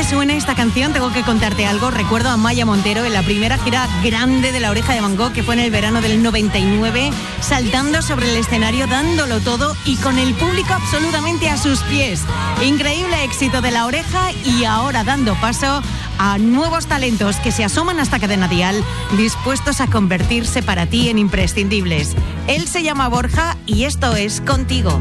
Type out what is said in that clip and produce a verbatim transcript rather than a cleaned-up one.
suena esta canción tengo que contarte algo. Recuerdo a Maya Montero en la primera gira grande de La Oreja de Van Gogh, que fue en el verano del noventa y nueve, saltando sobre el escenario, dándolo todo y con el público absolutamente a sus pies. Increíble éxito de La Oreja, y ahora dando paso a nuevos talentos que se asoman hasta Cadena Dial, dispuestos a convertirse para ti en imprescindibles. Él se llama Borja y esto es Contigo.